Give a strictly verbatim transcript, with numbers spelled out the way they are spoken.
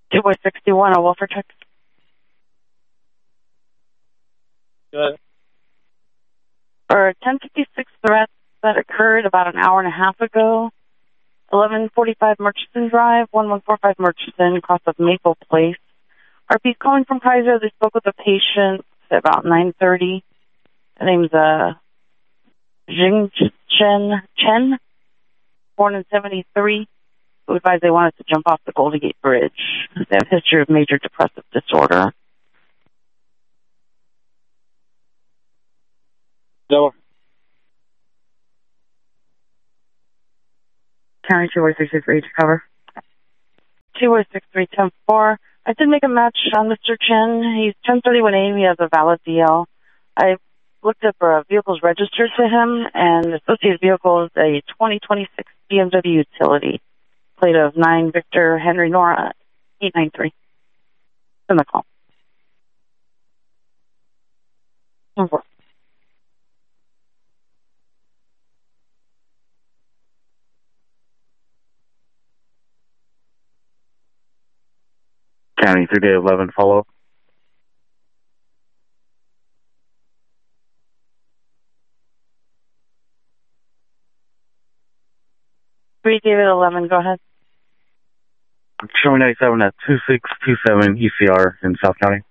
two by sixty-one, a welfare check. Good. For ten fifty-six threats that occurred about an hour and a half ago, eleven forty-five Murchison Drive, one one four five Murchison, across of Maple Place. R P's calling from Kaiser. They spoke with a patient at about nine thirty. Her name's uh, Jing Chen, Chen, born in seventy-three. Who advised they wanted to jump off the Golden Gate Bridge. They have a history of major depressive disorder. No. County two oh six three three to cover. two oh six three ten four. I did make a match on Mister Chen. He's ten thirty-one A. He has a valid D L. I looked up uh, vehicles registered to him, and the associated vehicle is a twenty twenty-six B M W utility. Plate of nine Victor Henry Nora eight nine three. In the call. Over. County three day eleven follow. three David eleven, go ahead. Showing ninety-seven at two six two seven E C R in South County.